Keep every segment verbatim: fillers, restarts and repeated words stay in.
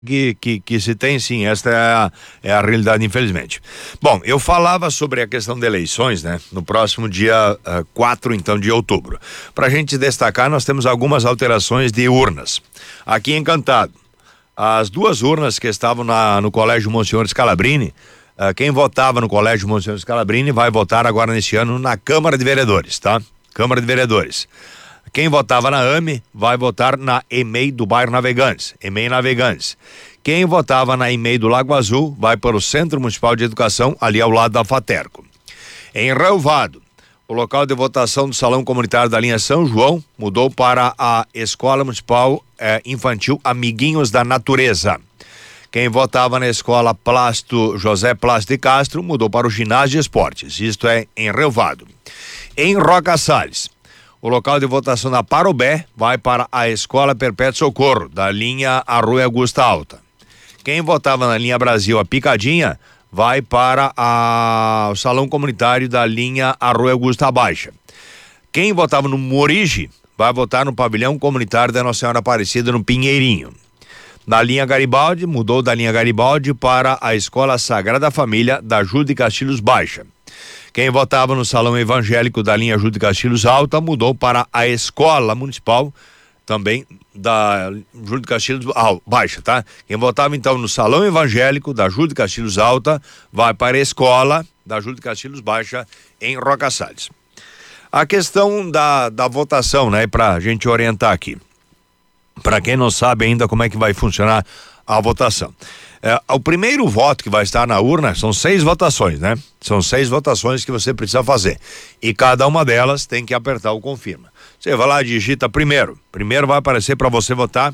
Que, que, que se tem sim, esta é a, é a realidade, infelizmente. Bom, eu falava sobre a questão de eleições, né? No próximo dia uh, quatro, então, de outubro. Pra gente destacar, nós temos algumas alterações de urnas. Aqui em Encantado, as duas urnas que estavam na, no Colégio Monsenhor Scalabrini, uh, quem votava no Colégio Monsenhor Scalabrini vai votar agora neste ano na Câmara de Vereadores, tá? Câmara de Vereadores. Quem votava na A M E vai votar na E M E I do bairro Navegantes, E M E I Navegantes. Quem votava na E M E I do Lago Azul vai para o Centro Municipal de Educação, ali ao lado da Faterco. Em Relvado, o local de votação do Salão Comunitário da linha São João mudou para a Escola Municipal eh, Infantil Amiguinhos da Natureza. Quem votava na Escola Plasto José Plasto de Castro mudou para o Ginásio de Esportes, isto é em Relvado. Em Roca Salles, o local de votação da Parobé vai para a Escola Perpétuo Socorro, da linha Arroio Augusta Alta. Quem votava na linha Brasil, a Picadinha, vai para a... o Salão Comunitário da linha Arroio Augusta Baixa. Quem votava no Morige, vai votar no Pavilhão Comunitário da Nossa Senhora Aparecida, no Pinheirinho. Na linha Garibaldi, mudou da linha Garibaldi para a Escola Sagrada Família da Júlio de Castilhos Baixa. Quem votava no Salão Evangélico da linha Júlio de Castilhos Alta mudou para a Escola Municipal também da Júlio de Castilhos Baixa, tá? Quem votava então no Salão Evangélico da Júlio de Castilhos Alta vai para a Escola da Júlio de Castilhos Baixa em Roca Salles. A questão da, da votação, né? Pra gente orientar aqui. Para quem não sabe ainda como é que vai funcionar a votação. É, o primeiro voto que vai estar na urna são seis votações, né? São seis votações que você precisa fazer. E cada uma delas tem que apertar o confirma. Você vai lá e digita primeiro. Primeiro vai aparecer para você votar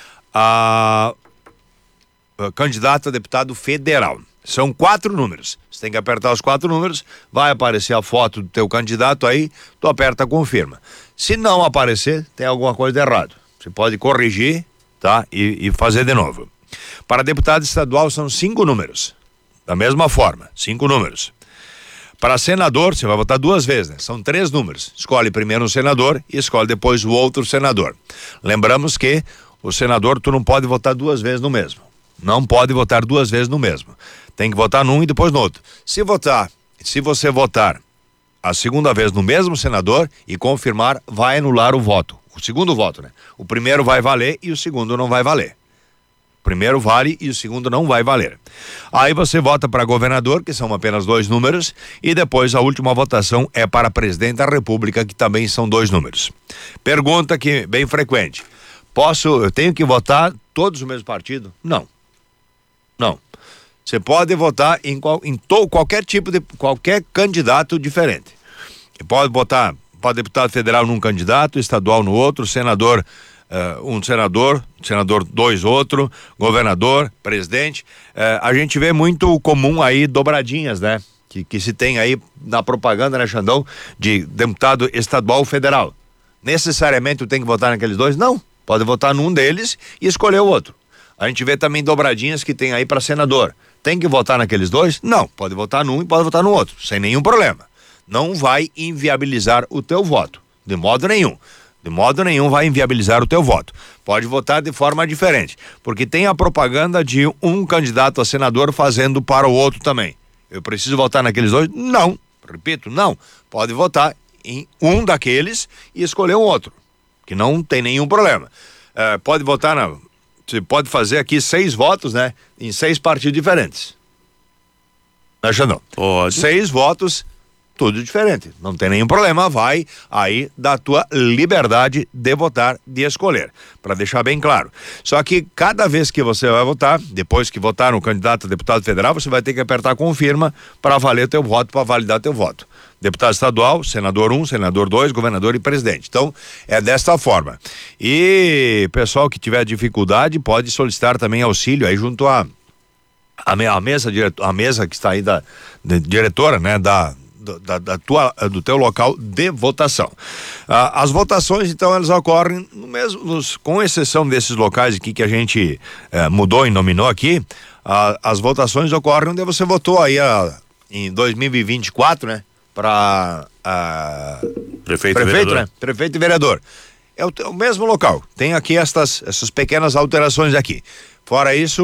a, a candidato a deputado federal. São quatro números. Você tem que apertar os quatro números, vai aparecer a foto do teu candidato aí, tu aperta confirma. Se não aparecer, tem alguma coisa de errado. Você pode corrigir, tá? E, e fazer de novo. Para deputado estadual são cinco números. Da mesma forma, cinco números. Para senador, você vai votar duas vezes, né? São três números. Escolhe primeiro um senador e escolhe depois o outro senador. Lembramos que o senador tu não pode votar duas vezes no mesmo. Não pode votar duas vezes no mesmo. Tem que votar num e depois no outro. Se votar, se você votar a segunda vez no mesmo senador e confirmar, vai anular o voto. O segundo voto, né? O primeiro vai valer e o segundo não vai valer. Primeiro vale e o segundo não vai valer. Aí você vota para governador, que são apenas dois números, e depois a última votação é para presidente da República, que também são dois números. Pergunta que bem frequente: posso, eu tenho que votar todos o mesmo partido? Não. Não. Você pode votar em, qual, em to, qualquer tipo de, qualquer candidato diferente. Você pode votar para deputado federal num candidato, estadual no outro, senador Uh, um senador, senador dois outro, governador, presidente. Uh, a gente vê muito comum aí dobradinhas, né? Que, que se tem aí na propaganda, né, Xandão? De deputado estadual federal. Necessariamente tu tem que votar naqueles dois? Não. Pode votar num deles e escolher o outro. A gente vê também dobradinhas que tem aí para senador. Tem que votar naqueles dois? Não. Pode votar num e pode votar no outro, sem nenhum problema. Não vai inviabilizar o teu voto, de modo nenhum. De modo nenhum vai inviabilizar o teu voto. Pode votar de forma diferente, porque tem a propaganda de um candidato a senador fazendo para o outro também. Eu preciso votar naqueles dois? Não. Repito, não. Pode votar em um daqueles e escolher um outro, que não tem nenhum problema. É, pode votar na... Você pode fazer aqui seis votos, né? Em seis partidos diferentes. Não acha não? Pode. Seis votos, tudo diferente, não tem nenhum problema, vai aí da tua liberdade de votar, de escolher, para deixar bem claro. Só que cada vez que você vai votar, depois que votar no candidato a deputado federal, você vai ter que apertar confirma para valer teu voto, para validar teu voto. Deputado estadual, senador um, senador dois, governador e presidente. Então, é desta forma. E pessoal que tiver dificuldade pode solicitar também auxílio aí junto a a, a mesa, a mesa que está aí da, da diretora, né, da Da, da tua, do teu local de votação. Ah, as votações, então, elas ocorrem no mesmo, nos, com exceção desses locais aqui que a gente eh, mudou e nominou aqui, ah, as votações ocorrem onde você votou aí ah, em dois mil e vinte e quatro, né? Para ah, prefeito, prefeito, né? Prefeito e vereador. É o, é o mesmo local. Tem aqui estas, essas pequenas alterações aqui. Fora isso,